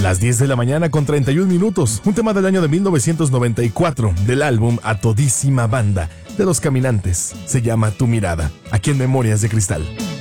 Las 10 de la mañana con 31 minutos, un tema del año de 1994 del álbum A Todísima Banda de Los Caminantes. Se llama Tu Mirada, aquí en Memorias de Cristal.